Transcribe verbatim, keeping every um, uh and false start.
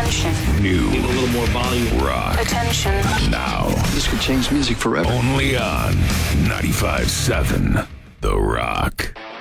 Attention. New. Give it a little more volume. Rock. Attention. Now. This could change music forever. Only on ninety-five seven The Rock.